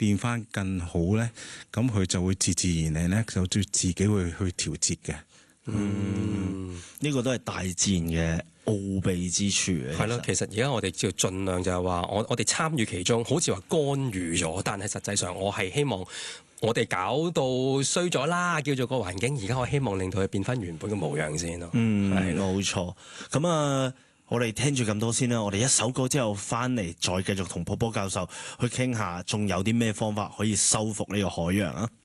變翻更好咧，咁佢就會自然嚟咧，就自己會去調節嘅。 呢個都係大自然嘅奧秘之處嘅。 係咯，其實而家我哋要盡量就係話，我哋參與其中，好似話干預咗，但係實際上我係希望我哋搞到衰咗啦，叫做個環境，而家我希望令到佢變翻原本嘅模樣先咯。 係冇錯。咁啊，我哋聽住咁多先啦，我哋一首歌之後翻嚟，再繼續同波波教授去傾下，仲有啲咩方法可以修復呢個海洋啊？